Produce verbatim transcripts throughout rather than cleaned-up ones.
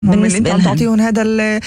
هم اللي انت عم تعطيهم هذا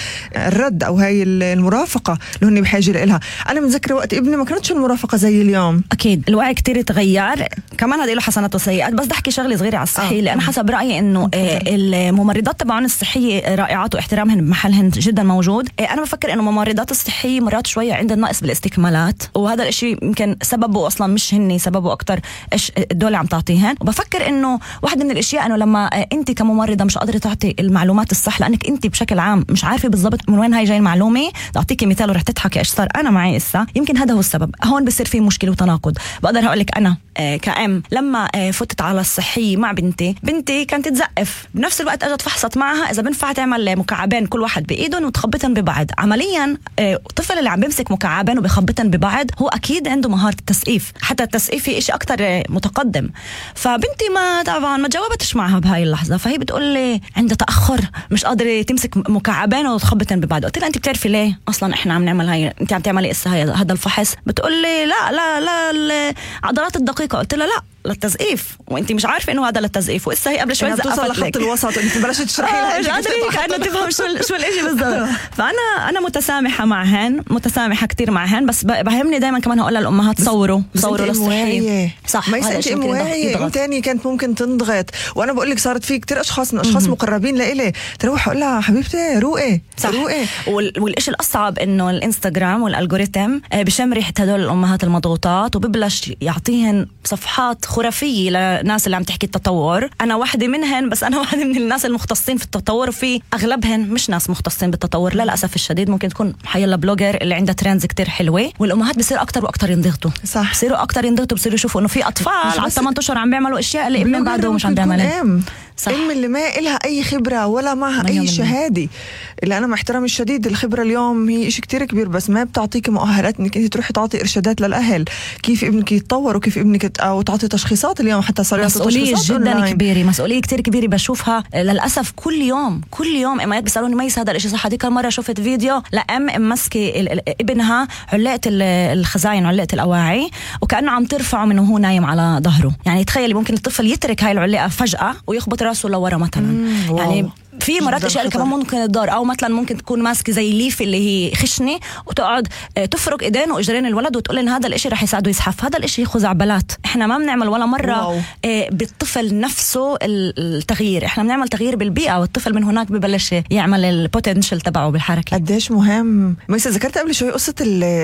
الرد او هاي المرافقه اللي هن بحاجه لها. انا متذكره وقت ابني ما كانتش المرافقه زي اليوم. اكيد الوعي كتير تغير، كمان هذا له حسنات وسيئات، بس بدي احكي شغله صغيره على الصحيه. آه. لان حسب رايي انه آه الممرضات تبعون الصحيه رائعات واحترامهن بمحلهن جدا موجود. آه انا بفكر انه الممرضات الصحيه مرات شويه عندها نقص بالاستكمالات، وهذا الاشي يمكن سببه اصلا مش هن، سببه اكتر ايش الدوله عم تعطيهن. وبفكر انه واحده من الاشياء انه لما آه انت كممرضه مش قادره تعطي المعلومات الصح، لانك انت بشكل عام مش عارفه بالضبط من وين هاي جاي المعلومه، اعطيكي مثال ورح تضحكي ايش صار انا معي اسا، يمكن هذا هو السبب. هون بصير في مشكله وتناقض. بقدر هقول لك انا آه كأم لما آه فتت على الصحيه مع بنتي، بنتي كانت تزقف، بنفس الوقت اجت فحصت معها اذا بنفع تعمل مكعبين كل واحد بايدهم وتخبطن ببعض. عمليا آه الطفل اللي عم بيمسك مكعبين وبيخبطن ببعض هو اكيد عنده مهاره التسقيف، حتى التسقيف هي شيء اكثر آه متقدم. فبنتي ما طبعا ما جاوبتش معها بهاي اللحظه، فهي بتقول لي عندها تاخر، مش قادره تمسك مكعبين وتخبطن ببعض. قلت لها انت بتعرفي ليه اصلا احنا عم نعمل هاي، انت عم تعملي اسا هذا الفحص؟ بتقول لي لا لا لا العضلات الدقيقه. قلت لها لا للتزقيف، وانت مش عارفه انه هذا للتزقيف، وإسا هي قبل شوي زقفت لك خط الوسط وانت بلشت تشرحي لها مش قادره كانه تفهم شو شو الاشي بالضبط. فانا انا متسامحه معهن، متسامحه كتير معهن، بس بهمني دايما كمان هقول للامهات صوروا صوروا للصحيه صح. ما يصير انت واعيه، انت ثاني كانت ممكن تنضغط. وانا بقول لك صارت في كتير اشخاص من اشخاص مقربين لإلي تروح اقول لها حبيبتي روقي روقي. والشيء الاصعب انه الانستغرام والالجوريثم بشم ريحه هدول الامهات المضغوطات وببلش يعطيهن صفحات خرافيه لناس اللي عم تحكي التطور. انا واحده منهن، بس انا واحده من الناس المختصين في التطور، وفي اغلبهن مش ناس مختصين بالتطور للاسف الشديد. ممكن تكون حيلا بلوجر اللي عندها ترندز كتير حلوه، والامهات بصير اكتر واكتر ينضغطوا. صح، بصيروا اكتر ينضغطوا، بصيروا يشوفوا انه في اطفال على ثمانية اشهر عم بيعملوا اشياء اللي ابنهم بعده مش عم بيعملها. ام اللي ما إلها اي خبره ولا معها اي شهاده، اللي انا مع احترامي الشديد الخبره اليوم هي شيء كتير كبير، بس ما بتعطيك مؤهلات انك انت تروحي تعطي ارشادات للاهل كيف ابنك يتطور وكيف ابنك او تعطي تشخيصات. اليوم حتى صار مسؤوليه جدا أونلاين. كبيره، مسؤوليه كتير كبيره بشوفها للاسف كل يوم كل يوم. اميات بيسالوني ميس هذا الشيء صح؟ هذيك المره شفت فيديو لام مسكه ابنها علقه الخزاين علقه الاواعي وكانه عم ترفعه من وهو نايم على ظهره. يعني تخيلي ممكن الطفل يترك هاي العلقه فجاه ويخبط راسه لورا مثلا. يعني في مرات اشياء كمان ممكن تضر، او مثلا ممكن تكون ماسكه زي ليف اللي هي خشنه وتقعد تفرك ايدين واجرين الولد وتقول ان هذا الاشي رح يساعده يزحف. هذا الاشي خزعبلات. احنا ما بنعمل ولا مره واو. بالطفل نفسه التغيير، احنا بنعمل تغيير بالبيئه، والطفل من هناك ببلش يعمل البوتنشل تبعه بالحركه. قديش مهم. مثلا ذكرت قبل شوي قصه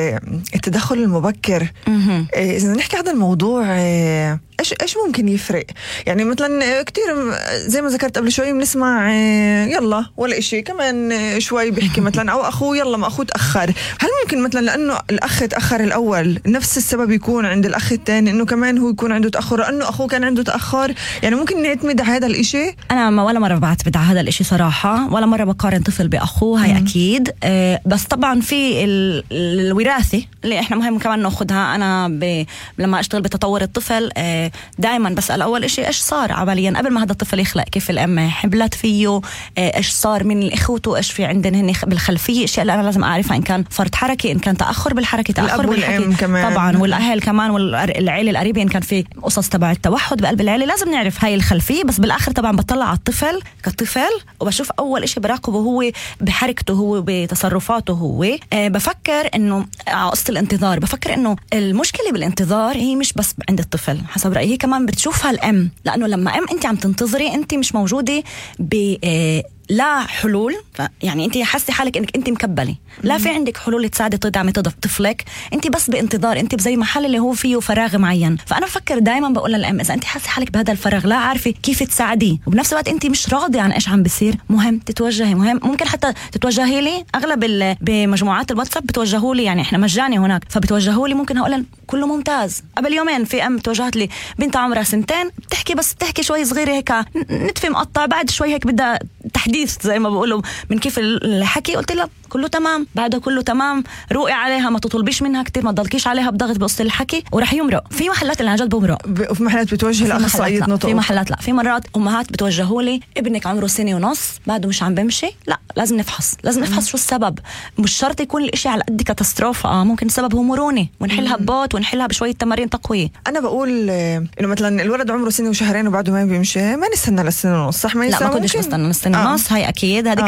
التدخل المبكر. اذا نحكي هذا الموضوع ايش ايش ممكن يفرق؟ يعني مثلا كتير زي ما ذكرت قبل شوي بنسمع يلا ولا إشي، كمان شوي بيحكي مثلا او اخوه يلا ما اخوه تاخر. هل ممكن مثلا لانه الاخ تاخر الاول نفس السبب يكون عند الاخ الثاني انه كمان هو يكون عنده تاخر لانه اخوه كان عنده تاخر؟ يعني ممكن نعتمد على هذا الإشي؟ انا ما ولا مره بعتمد على هذا الإشي صراحه، ولا مره بقارن طفل باخوه، هاي اكيد. أه بس طبعا في الوراثه اللي احنا مهم كمان ناخذها. انا ب... لما اشتغل بتطور الطفل أه دائما بسال اول إشي ايش صار عمليا قبل ما هذا الطفل يخلق، كيف الام حبلت فيه، ايش صار من اخوته، ايش في عندن هن بالخلفيه، اشياء اللي انا لازم اعرفها، ان كان فرط حركي، ان كان تاخر بالحركه، تاخر بالحكي كمان. طبعا والاهل كمان والعيله القريبه، ان كان في قصص تبع التوحد بقلب العيله، لازم نعرف هاي الخلفيه. بس بالاخر طبعا بطلع على الطفل كطفل وبشوف اول إشي براقبه هو بحركته، هو بتصرفاته، هو أه بفكر انه قصه الانتظار، بفكر انه المشكله بالانتظار هي مش بس عند الطفل حسب رايي، هي كمان بتشوفها الام. لانه لما ام انت عم تنتظري انت مش موجوده ب أه لا حلول، يعني انت حاسه حالك انك انت مكبله، لا في عندك حلول تساعدي تدعمي طفلك، انت بس بانتظار، انت بزي محل اللي هو فيه فراغ معين. فانا بفكر دائما بقول للام اذا انت حاسه حالك بهذا الفراغ لا عارفه كيف تساعديه، وبنفس الوقت انت مش راضيه عن ايش عم بيصير، مهم تتوجهي، مهم ممكن حتى تتوجهي لي. اغلب بمجموعات الواتساب بتوجهوا لي، يعني احنا مجاني هناك، فبتوجهوا لي ممكن هقول كله ممتاز. قبل يومين في ام توجهت لي بنت عمرها سنتين بتحكي بس بتحكي شوي صغيره هيك نتفه مقطع، بعد شوي هيك بدها تحديث زي ما بقولوا من كيف الحكي. قلت لها كله تمام، بعده كله تمام، روقي عليها، ما تطلبيش منها كتير، ما تضلكيش عليها بضغط بوسط الحكي وراح يمرق. في محلات اللي عن جد بمرق، وفي محلات بتوجه لاخصائيه نطق، في محلات لا، في مرات امهات بتوجهوا لي ابنك عمره سنه ونص بعده مش عم بمشي، لا لازم نفحص، لازم نفحص شو السبب. مش شرط يكون الاشي على قد كاتاستروفا، اه ممكن السبب هو مروني ونحلها ببوت ونحلها بشويه تمارين تقويه. انا بقول انه مثلا الولد عمره سنه وشهرين وبعده ما بيمشي، ما نستنى للسنه ونص، صح؟ ما لا ما كنتش بستنى للسنه ونص، هاي اكيد. هذيك